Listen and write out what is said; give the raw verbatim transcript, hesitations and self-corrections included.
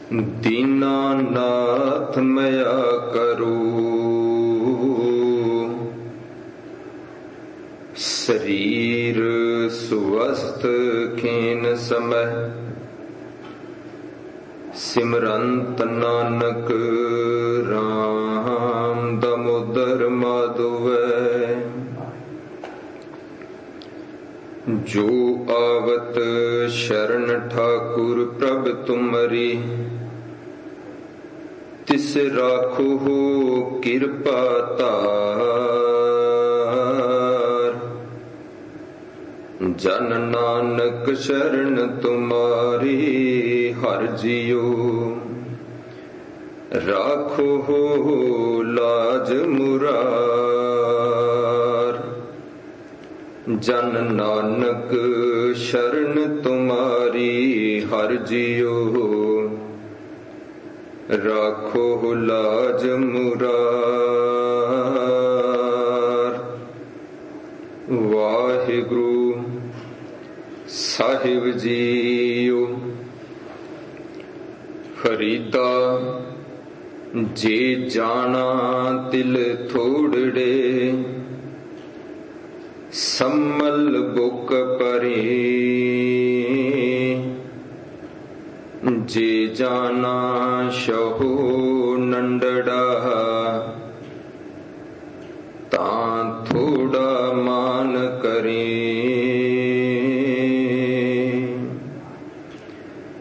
दीनानाथ मया करो, शरीर स्वस्थ खेन समय, सिमरंत नानक राम दामोदर माधवै। जो आवत शरण ठाकुर प्रभ तुमरी, तिस राखो हो कृपा तार। जन नानक शरण तुम्हारी, हर जियो राखो हो लाज मुरार। जन नानक शरण तुम्हारी, हर जियो राखो हो लाज मुरार। वाहिगुरु साहिब जीओ। फरीदा जे जाना तिल थोड़ड़े, सम्मल बुक परी। जे जाना शहो नंदड़ा,